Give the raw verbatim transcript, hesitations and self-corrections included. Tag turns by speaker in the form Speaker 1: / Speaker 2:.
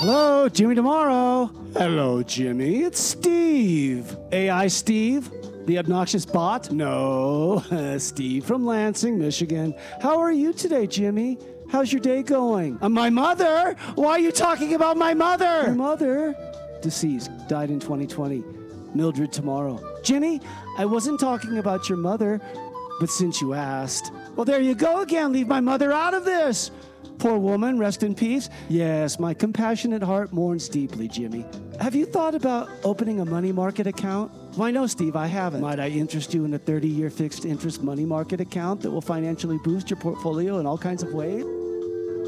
Speaker 1: Hello, Jimmy Tomorrow. Hello, Jimmy. It's Steve. A I Steve? The obnoxious bot? No, Steve from Lansing, Michigan. How are you today, Jimmy? How's your day going? Uh, my mother? Why are you talking about my mother? Your mother? Deceased. Died in twenty twenty. Mildred Tomorrow. Jimmy, I wasn't talking about your mother, but since you asked. Well, there you go again. Leave my mother out of this. Poor woman, rest in peace. Yes, my compassionate heart mourns deeply, Jimmy. Have you thought about opening a money market account? Why no, Steve, I haven't. Might I interest you in a thirty-year fixed interest money market account that will financially boost your portfolio in all kinds of ways?